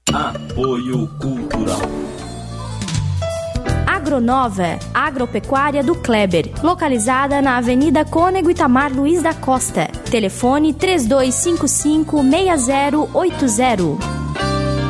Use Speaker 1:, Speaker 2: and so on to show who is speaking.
Speaker 1: Apoio Cultural.
Speaker 2: Agronova, agropecuária do Kleber, localizada na Avenida Cônego Itamar Luiz da Costa. Telefone 3255-6080.